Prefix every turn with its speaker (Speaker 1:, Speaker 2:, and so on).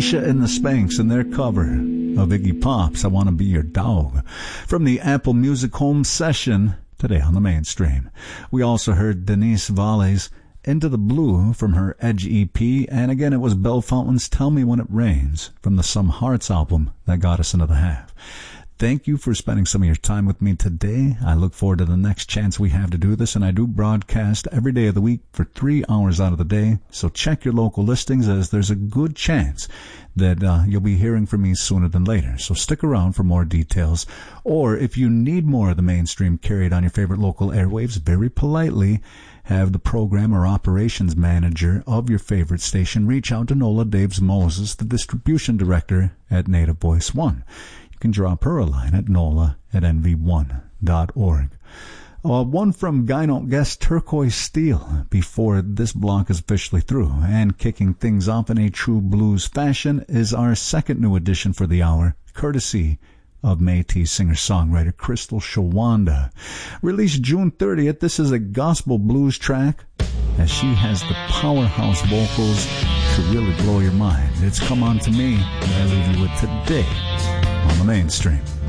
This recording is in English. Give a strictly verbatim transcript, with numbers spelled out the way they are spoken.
Speaker 1: Sasha and the Spanks and their cover of Iggy Pop's I Want to Be Your Dog from the Apple Music Home Session today on the Mainstream. We also heard Denise Valle's Into the Blue from her Edge E P, and again it was Belle Fountain's Tell Me When It Rains from the Some Hearts album that got us into the half. Thank you for spending some of your time with me today. I look forward to the next chance we have to do this, and I do broadcast every day of the week for three hours out of the day, so check your local listings, as there's a good chance that uh, you'll be hearing from me sooner than later. So stick around for more details, or if you need more of the Mainstream carried on your favorite local airwaves, very politely have the program or operations manager of your favorite station reach out to Nola Daves Moses, the distribution director at Native Voice One. You can drop her a line at nola at n v one dot org. Uh, one from Guy Don't Guess, Turquoise Steel, before this block is officially through. And kicking things off in a true blues fashion is our second new addition for the hour, courtesy of Métis singer-songwriter Crystal Shawanda. Released June thirtieth, this is a gospel blues track, as she has the powerhouse vocals to really blow your mind. It's Come On To Me, and I leave you with today on the Mainstream.